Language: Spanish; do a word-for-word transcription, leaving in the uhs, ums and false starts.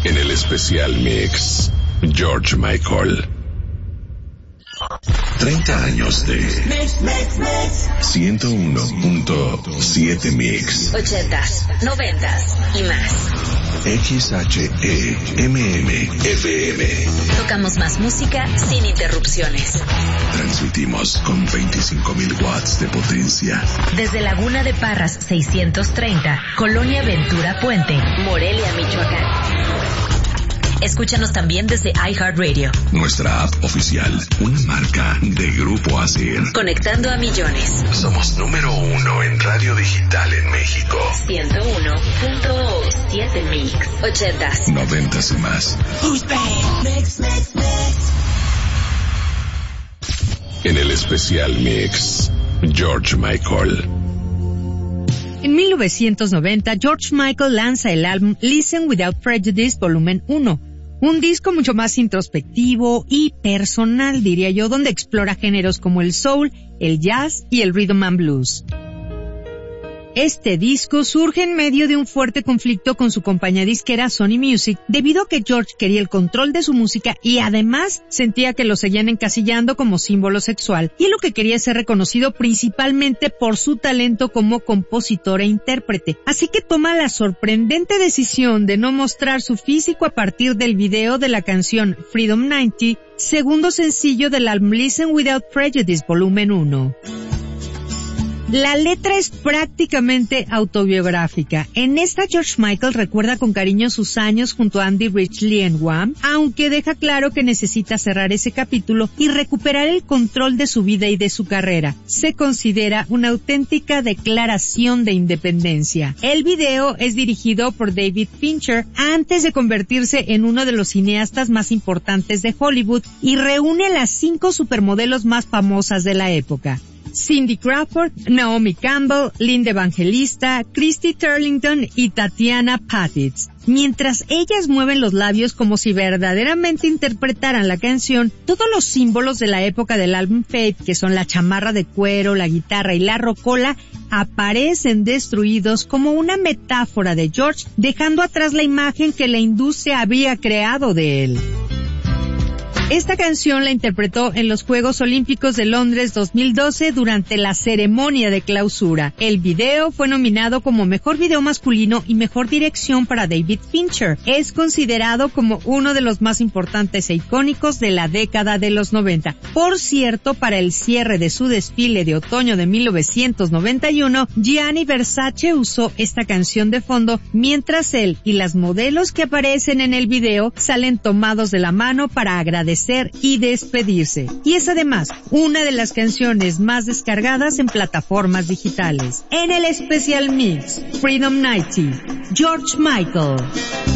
En el especial mix, George Michael. treinta años de ciento uno punto siete Mix. ochentas, noventas y más. X H E M M F M. Tocamos más música sin interrupciones. Transmitimos con veinticinco mil watts de potencia. Desde Laguna de Parras seiscientos treinta, Colonia Ventura Puente, Morelia, Michoacán. Escúchanos también desde iHeartRadio. Nuestra app oficial, una marca de Grupo Asir. Conectando a millones. Somos número uno en radio digital en México. ciento uno punto siete Mix. Ochentas. Noventas y más. Mix, mix, mix. En el especial mix, George Michael. En mil novecientos noventa, George Michael lanza el álbum Listen Without Prejudice Volumen uno, un disco mucho más introspectivo y personal, diría yo, donde explora géneros como el soul, el jazz y el rhythm and blues. Este disco surge en medio de un fuerte conflicto con su compañía disquera Sony Music, debido a que George quería el control de su música y además sentía que lo seguían encasillando como símbolo sexual, y lo que quería ser reconocido principalmente por su talento como compositor e intérprete. Así que toma la sorprendente decisión de no mostrar su físico a partir del video de la canción Freedom noventa, segundo sencillo del álbum Listen Without Prejudice Volumen uno. La letra es prácticamente autobiográfica. En esta, George Michael recuerda con cariño sus años junto a Andy Ridgeley en Wham, aunque deja claro que necesita cerrar ese capítulo y recuperar el control de su vida y de su carrera. Se considera una auténtica declaración de independencia. El video es dirigido por David Fincher antes de convertirse en uno de los cineastas más importantes de Hollywood y reúne a las cinco supermodelos más famosas de la época: Cindy Crawford, Naomi Campbell, Linda Evangelista, Christy Turlington y Tatiana Patitz. Mientras ellas mueven los labios como si verdaderamente interpretaran la canción, todos los símbolos de la época del álbum Faith, que son la chamarra de cuero, la guitarra y la rocola, aparecen destruidos como una metáfora de George, dejando atrás la imagen que la industria había creado de él. Esta canción la interpretó en los Juegos Olímpicos de Londres dos mil doce durante la ceremonia de clausura. El video fue nominado como Mejor Video Masculino y Mejor Dirección para David Fincher. Es considerado como uno de los más importantes e icónicos de la década de los noventa. Por cierto, para el cierre de su desfile de otoño de mil novecientos noventa y uno, Gianni Versace usó esta canción de fondo, mientras él y las modelos que aparecen en el video salen tomados de la mano para agradecer y despedirse. Y es además una de las canciones más descargadas en plataformas digitales. En el especial mix, Freedom noventa, George Michael.